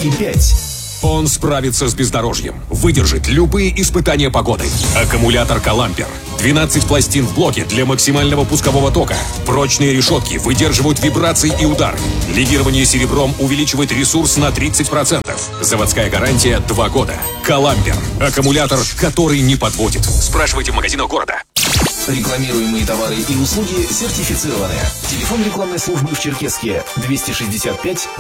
2,5. Он справится с бездорожьем, выдержит любые испытания погоды. Аккумулятор «Калампер». 12 пластин в блоке для максимального пускового тока. Прочные решетки выдерживают вибрации и удары. Легирование серебром увеличивает ресурс на 30%. Заводская гарантия 2 года. «Калампер». Аккумулятор, который не подводит. Спрашивайте в магазинах города. Рекламируемые товары и услуги сертифицированы. Телефон рекламной службы в Черкесске 265